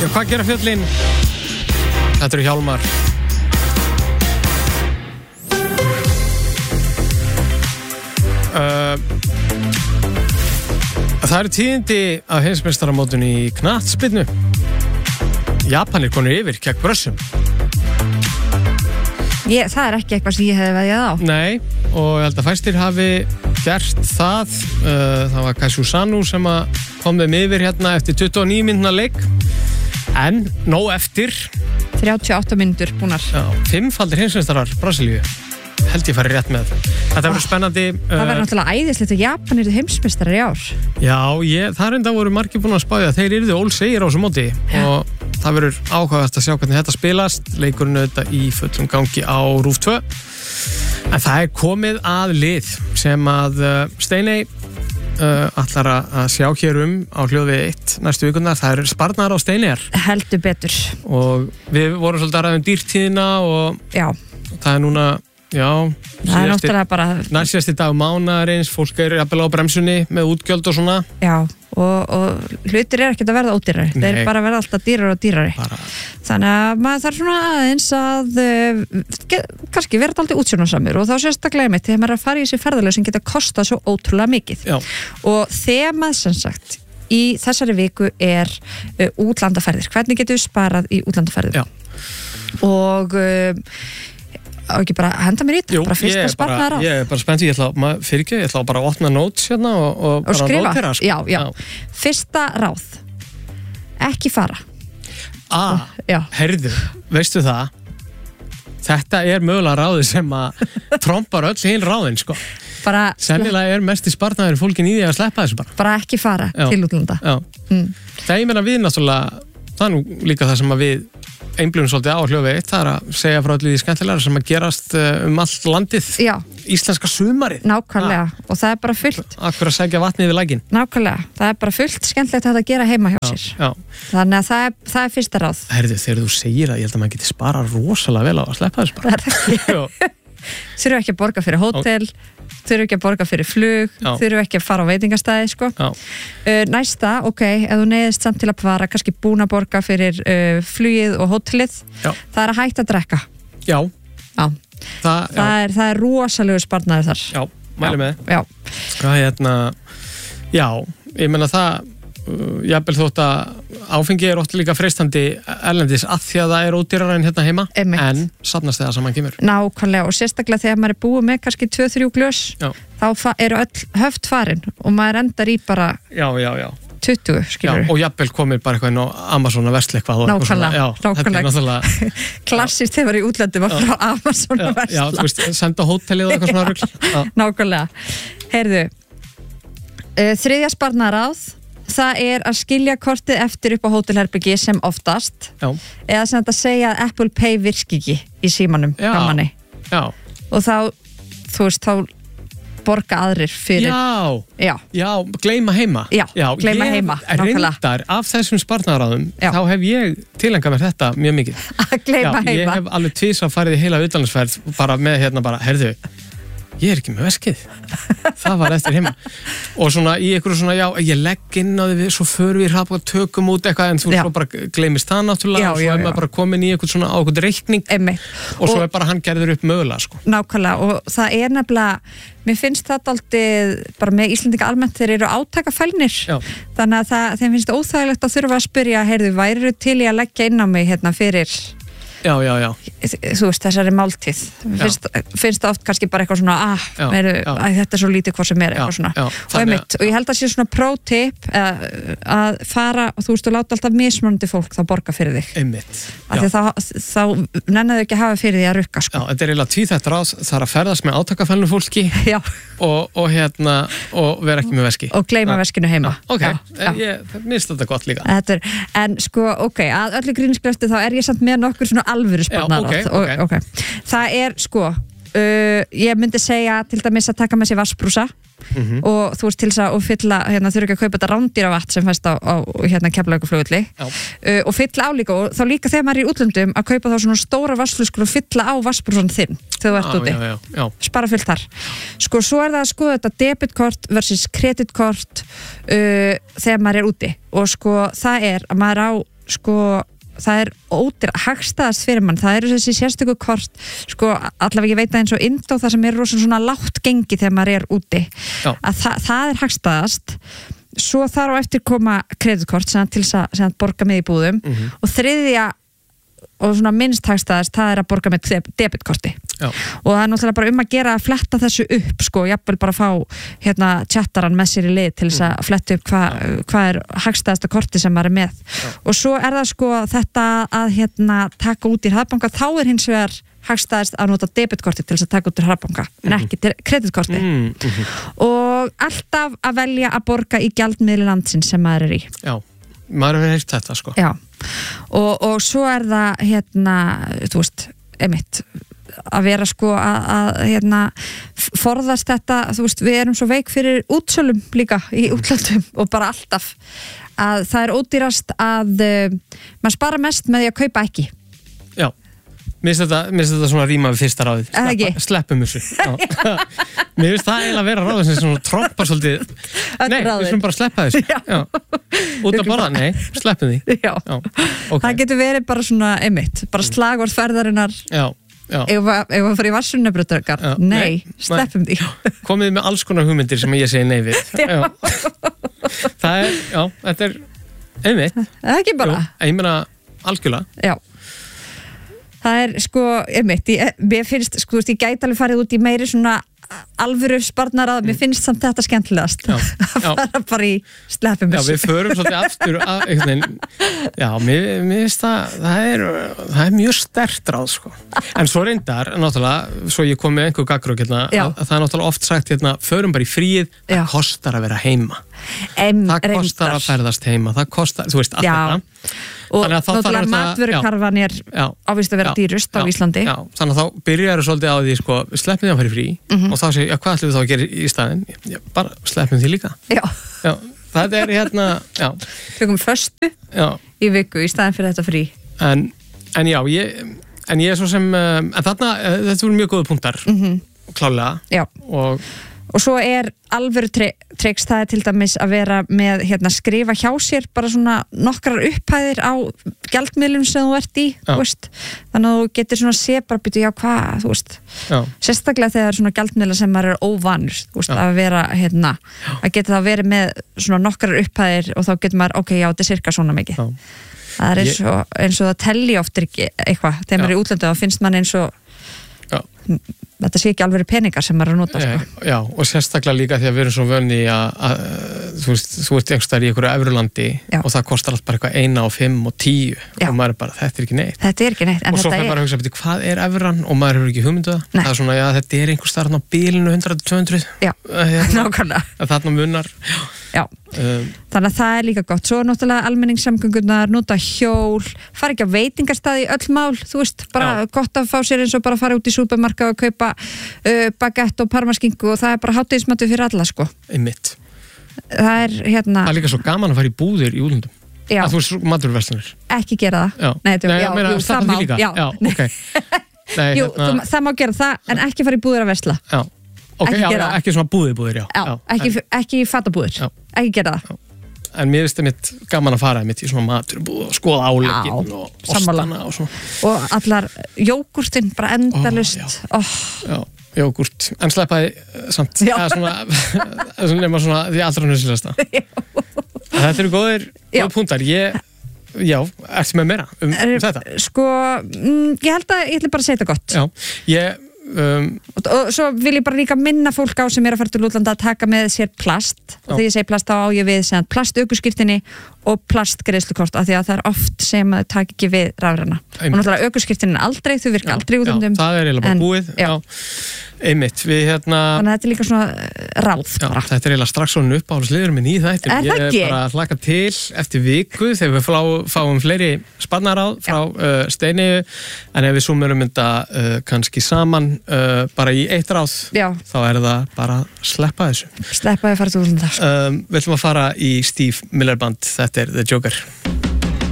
Já, hvað gera fjöllin? Þetta eru hjálmar. Það eru tíðindi af heimsmeistaramótinu í knattspyrnu. Japanir konur yfir gegn Brössum. Það er ekki eitthvað sem ég hefði veðjað á. Nei, og ég held að fæstir hafi gert það. Það var Kaishu Sanu sem kom þeim yfir hérna eftir 29 mínútna leik. En nóg eftir 38 mínútur búnar. Já, 5-faldir heimsmeistarar Brasilíu. Held ég fari rétt með. Þetta verður spennandi. Það verður náttúrulega æðislegt að Japanir eru heimsmeistarar í ár. Já, það er enda voru margir búin að spája. Þeir yrðu ólsegir á þessu móti. Og það verður áhugavert að sjá hvernig þetta spilast. Leikurinn auðvitað í fullum gangi á RÚV 2. En það er komið að lið sem að Steiney ætlar að sjá hér á hljóðvið 1 næstu vikurnar. Það er sparnaðar á Steineyjar. Heldur betur. Og við vorum svolítið að ræða dýrtíðina og já. Það er núna, já, það er náttúrulega bara næstsíðasti dag mánaðarins, fólk er jafnvel á bremsunni með útgjöld og svona. Já, og hlutir ekkert að verða ódýrari. Þeir bara verða alltaf dýrari og dýrari. Þannig að maður þarf svona aðeins að kannski vera alltaf útsjónarsamur og þá sérstaklega mitt þegar maður er að fara í þessi ferðalög sem geta kostað svo ótrúlega mikið. Já. Og þemað sem sagt í þessari viku er útlandaferðir. Hvernig getum við sparað í útlandaferðir? Já. Og á ekki bara henda mér í þetta, bara fyrsta sparnaðar á. Ég er bara spennt, ég ætla bara að opna notes hérna og bara skrifa. Notera, sko. Já. Fyrsta ráð, ekki fara. Heyrðu, veistu það? Þetta er mögulega ráðið sem að trompar öll hinn ráðin, sko. Sennilega er mest í sparnaður fólkin í því að sleppa þessu bara. Bara ekki fara til útlanda. Já. Það ég meina við náttúrulega, það er nú líka það sem að við einblíðum svolítið á hljóðvið 1, það er að segja frá allir því skemmtilegra sem að gerast allt landið. Já. Íslenska sumarið. Nákvæmlega, og það er bara fullt. Akkur að segja vatnið við lækin. Nákvæmlega, það er bara fullt skemmtilegt að gera heima hjá sér. Já. Þannig að það er fyrsta ráð. Herðu, þegar þú segir að ég held að maður geti sparað rosalega vel á að sleppa þessu bara. Það er ekki. Þurfu ekki að borga fyrir hótel, þurfu ekki að borga fyrir flug, þurfu ekki að fara á veitingastæði, sko. Næsta, ef þú neyðist samt til að fara, kannski búin að borga fyrir flugið og hótelið, það er að hætta að drekka. Já. Það er rosalegu sparnaður þar. Já, mæli með. Já. Já, ég meina það, jafnvel þótt að áfengi er oft líka freistandi erlendis að því að það er ódýrara en hérna heima. Einmitt. En safnast þegar saman kemur. Nákvæmlega, og sérstaklega þegar maður er búið með kannski 2-3 glös, þá eru öll höft farin og maður endar í bara 20, skilur við. Og jafnvel komir bara eitthvað inn á Amazon að versla eitthvað. Nákvæmlega. Klassist þegar í útlöndum að frá Amazon að versla. Já, þú veist, senda hótelið og eitthvað svona rugl. Nákvæmlega. Heyrðu, þriðja sparnaðaráð, það er að skilja kortið eftir upp á hótelherbyggi sem oftast. Já. Eða sem þetta segja að Apple Pay virki ekki í símanum hjá manni. Já. Og þá, þú veist, þá borga aðrir fyrir. Já, gleyma heima. Já, gleyma heima. Reyndar af þessum sparnaðaráðum, þá hef ég tilengað mér þetta mjög mikið. Að gleyma heima. Ég hef alveg tvisvar farið í heila utanlandsferð bara með herðu, ég er ekki með veskið. Það var eftir heima. Og svona í einhverju svona, ég legg inn á því, svo förum við hrapp og tökum út eitthvað, en þú svo bara gleymist það náttúrulega, og svo er maður bara komin í eitthvað svona á eitthvað reikning. Og svo er bara hann gerður upp mögulega, sko. Nákvæmlega, og það er nefnilega, mér finnst þetta aldrei, bara með Íslendinga almennt, þeir eru átakafælnir. Þannig að þeim finnst óþægilegt að þurfa að spyrja, heyrðu, værirðu til í að leggja inn á mig hérna fyrir þú veist, þessari máltíð. Finnst það oft kannski bara eitthvað svona þetta er svo lítið hvað sem er eitthvað svona. Og ég held að sé svona pro-tip að fara, og þú veist, og láta alltaf mismunandi fólk þá borga fyrir þig. Þá nennaðu ekki að hafa fyrir því að rukka, sko. Já, þetta er eiginlega tvíþætt ráð, það er að ferðast með átakafælnu fólki og vera ekki með veski. Og gleyma veskinu heima. Mér finnst þetta gott líka. En sko, að öllu grínskræftu þá er ég samt með nokkur svona alvöru sparnaðaráð. Það er sko, ég myndi segja til dæmis að taka með sér vassbrúsa og þú veist til þess að fylla, þurfa ekki að kaupa þetta rándýravatn sem fæst á Keflavíkurflugvelli og fylla á líka, og þá líka þegar maður er í útlöndum að kaupa þá svona stóra vassflöskur og fylla á vassbrúsan þinn þegar þú ert úti. Spara fullt þar. Sko, svo er það að skoða þetta debitkort versus kreditkort þegar maður er úti, og sko það er að maður á sko það hagstæðast fyrir mann, það eru þessi sérstöku kort, sko allavega ég veit að eins og Indó það sem rosa svona lágt gengi þegar maður úti, að það hagstæðast. Svo þar á eftir koma kreditkort til að borga með í búðum og þriðja og svona minnst hagstæðast, það að borga með debitkorti. Og það náttúrulega bara að gera að fletta þessu upp, sko, jafnvel bara fá chattaran með sér í lið til þess að fletta upp hvað hagstæðasta korti sem maður með. Og svo það sko þetta að taka út í hraðbanka, þá hins vegar hagstæðast að nota debitkorti til þess að taka út í hraðbanka, en ekki kreditkorti. Og alltaf að velja að borga í gjaldmiðli landsins sem maður í. Já, maður hefur heyrt þetta, sko. Já, og svo það, þú veist, einmitt, að vera sko að forðast þetta, þú veist, við erum svo veik fyrir útsölum líka í útlöndum og bara alltaf að það ódýrast að maður spara mest með því að kaupa ekki. Já, mér finnst þetta svona ríma við fyrsta ráðið. Sleppum þessu. Mér finnst það eiginlega að vera ráðið sem svona trompar svolítið. Nei, við skulum bara sleppa þessu. Já. Út að borða, nei, sleppum því. Já. Okay. Það getur verið bara svona einmitt, bara slagorðferðarinnar. Já. Ef að fara í vassunnabrautarkar, nei, sleppum því. Komið með alls konar hugmyndir sem ég segi nei við. Þetta einmitt. Það ekki bara. Ég meina algjörlega. Já. Það sko, einmitt, mér finnst, sko, ég gæti alveg farið út í meiri svona alvöru sparnarað, mér finnst samt þetta skemmtilegast að fara bara í sleppum þessu. Já, við förum svolítið aftur mér finnst það er mjög sterkt ráð, sko. En svo reyndar, náttúrulega, svo ég kom með einhver gaggrök það er náttúrulega oft sagt, förum bara í fríið, það kostar að vera heima. Það kostar að ferðast heima, það kostar, þú veist, allt þetta. Og náttúrulega matvörukarfan ávist að vera dýrust á Íslandi. Já, þannig að þá byrjar svolítið á því, sko, sleppum því að fara í frí og þá segir, hvað ætlum við þá að gera í staðinn? Bara sleppum því líka. Já, það er tökum föstu í viku í staðinn fyrir þetta frí. En já, ég er svo sem, en þarna, þetta voru mjög góðu punktar, klálega. Já, og svo alvöru tricks, það til dæmis að vera með skrifa hjá sér bara svona nokkrar upphæðir á gjaldmiðlum sem þú ert í, þú veist, þannig að þú getur svona sé bara býtu, hvað, þú veist, sérstaklega þegar svona gjaldmiðla sem maður óvanur, þú veist, að vera að geta það verið með svona nokkrar upphæðir og þá getur maður, þetta er cirka svona mikið. Það eins og það telli oft ekki eitthvað, þegar maður í útlöndu þá finnst mann eins og þetta sé ekki alveg peningar sem maður að nota, sko. Já, og sérstaklega líka því að við erum svo vönni að þú ert einhverstaðar í einhverju evrulandi og það kostar allt bara eitthvað 1 og 5 og 10 og maður er bara, þetta er ekki neitt. Þetta er ekki neitt, en og svo fyrir maður að hugsa, hvað er evran og maður hefur ekki hugmyndu það er svona, þetta er einhverstaðar á bílinu 100-200 nákvæmlega. Þarna munar. Já, þannig að það er líka gott. Svo náttúrulega almenningssamgöngunar, nota hjól, fara ekki á veitingarstaði í öll mál, þú veist, bara gott að fá sér eins og bara fara út í súpermarkað og kaupa baguette og parmaskingu og það er bara hádegismatu fyrir alla, sko. Einmitt. Það er Það er líka svo gaman að fara í búðir í útlöndum. Já. Að þú veist maturverslanir. Ekki gera það. Nei, það má. Já, ok. Jú, það má gera það, en ekki fara í búðir að versla. Já. Ekki svona búðir, ekki fatabúðir, ekki gera það. En mér finnst það gaman að fara í svona maturbúð og skoða álegginn og ostana og svona. Og allar jógurtinn bara endalust. Já, jógurt, en sleppaði samt. Nefna svona því allra nöðsilegasta. Þetta eru góðir punktar. Ertu með meira þetta? Sko, ég held að ég ætla bara að segja þetta gott. Já, og svo vil ég bara líka minna fólk á sem er að fara til útlanda að taka með sér plast og þegar ég segi plast þá á ég við plastökuskírteini og plastgreiðslukort af því að það er oft sem að það taki ekki við rafræna og náttúrulega ökuskírteinin aldrei, þau virka aldrei útlöndum. Það er eiginlega bara búið. Einmitt, þannig að þetta er líka svona ráð bara. Þetta er eiginlega strax svona uppáhaldsliðurinn minn í þættinum. Er það ekki? Ég er bara að hlakka til eftir viku þegar við fáum fleiri sparnaráð frá Steini, en ef við summerum þetta kannski saman bara í eitt ráð, þá er það bara sleppa þessu. Sleppa að fara til útlanda. Við ætlum að fara í Steve Miller Band, þetta er The Joker.